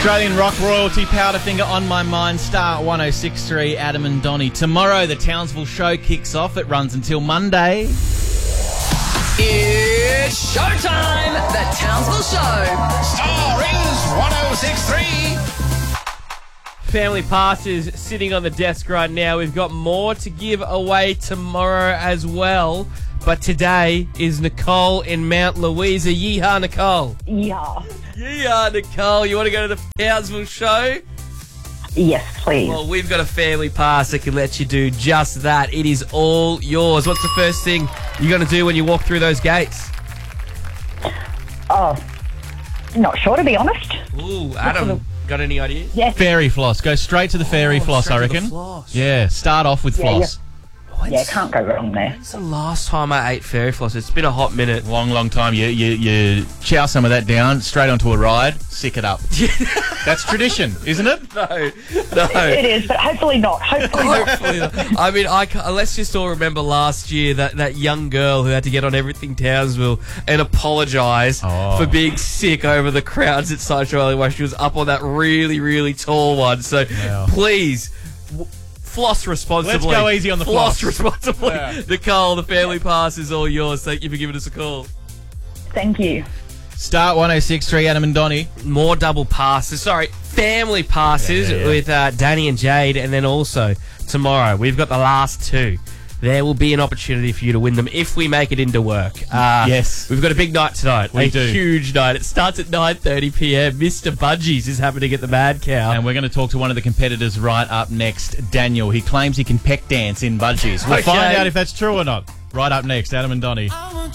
Australian rock royalty, Powderfinger on my mind, Star 106.3, Adam and Donnie. Tomorrow, the Townsville show kicks off. It runs until Monday. It's showtime! The Townsville Show. Star is 106.3. Family passes sitting on the desk right now. We've got more to give away tomorrow as well. But today is Nicole in Mount Louisa. Yeehaw, Nicole. Yeah. Yeehaw, Nicole. You want to go to the Townsville show? Yes, please. Well, we've got a family pass that can let you do just that. It is all yours. What's the first thing you're going to do when you walk through those gates? Oh, not sure, to be honest. Ooh, Adam, got any ideas? Yes. Fairy floss. Go straight to the fairy floss, straight I to the reckon. floss. Yeah, start off with floss. Yeah, can't go wrong there. When's the last time I ate fairy floss? It's been a hot minute. Long time. You chow some of that down, straight onto a ride, sick it up. That's tradition, isn't it? No. It is, but hopefully not. Hopefully not. Hopefully not. I mean, let's just all remember last year that young girl who had to get on Everything Townsville and apologise for being sick over the crowds at Sideshow Alley while she was up on that really, really tall one. So please, floss responsibly. Let's go easy on the floss. Responsibly. Yeah. Nicole, the family pass is all yours. Thank you for giving us a call. Thank you. Start 106.3, Adam and Donnie. More double passes. Sorry, family passes with Danny and Jade. And then also, tomorrow, we've got the last two. There will be an opportunity for you to win them if we make it into work. Yes. We've got a big night tonight. We a do. Huge night. It starts at 9:30 p.m. Mr. Budgies is happening at the Mad Cow. And we're going to talk to one of the competitors right up next, Daniel. He claims he can peck dance in budgies. We'll Okay. find out if that's true or not. Right up next, Adam and Donnie.